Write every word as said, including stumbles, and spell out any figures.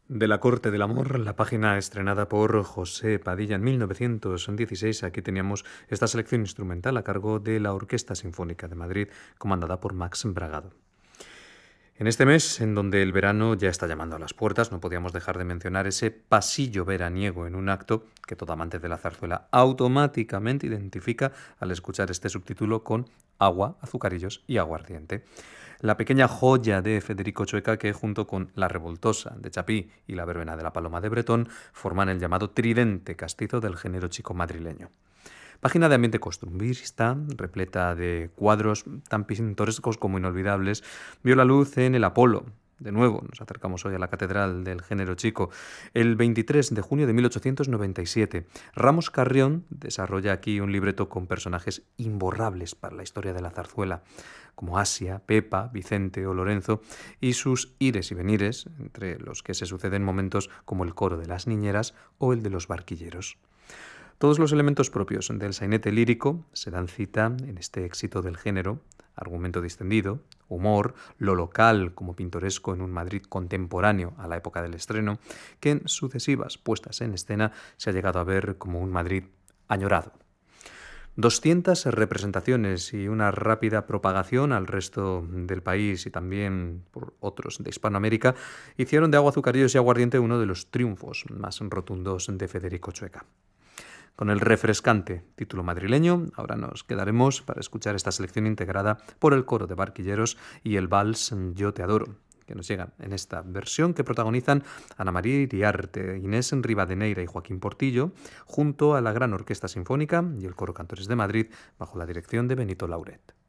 De la corte del amor, la página estrenada por José Padilla en mil novecientos dieciséis. Aquí teníamos esta selección instrumental a cargo de la Orquesta Sinfónica de Madrid, comandada por Max Bragado. En este mes, en donde el verano ya está llamando a las puertas, no podíamos dejar de mencionar ese pasillo veraniego en un acto que todo amante de la zarzuela automáticamente identifica al escuchar este subtítulo con agua, azucarillos y aguardiente. La pequeña joya de Federico Chueca que, junto con La Revoltosa de Chapí y La Verbena de la Paloma de Bretón, forman el llamado tridente castizo del género chico madrileño. Página de ambiente costumbrista, repleta de cuadros tan pintorescos como inolvidables, vio la luz en el Apolo. De nuevo, nos acercamos hoy a la catedral del género chico. El veintitrés de junio de mil ochocientos noventa y siete, Ramos Carrión desarrolla aquí un libreto con personajes imborrables para la historia de la zarzuela, como Asia, Pepa, Vicente o Lorenzo, y sus ires y venires, entre los que se suceden momentos como el coro de las niñeras o el de los barquilleros. Todos los elementos propios del sainete lírico se dan cita en este éxito del género: argumento distendido, humor, lo local como pintoresco en un Madrid contemporáneo a la época del estreno, que en sucesivas puestas en escena se ha llegado a ver como un Madrid añorado. doscientas representaciones y una rápida propagación al resto del país y también por otros de Hispanoamérica hicieron de Agua, Azucarillos y Aguardiente uno de los triunfos más rotundos de Federico Chueca. Con el refrescante título madrileño, ahora nos quedaremos para escuchar esta selección integrada por el coro de barquilleros y el vals Yo te adoro, que nos llegan en esta versión que protagonizan Ana María Iriarte, Inés Rivadeneira y Joaquín Portillo, junto a la Gran Orquesta Sinfónica y el Coro Cantores de Madrid, bajo la dirección de Benito Lauret.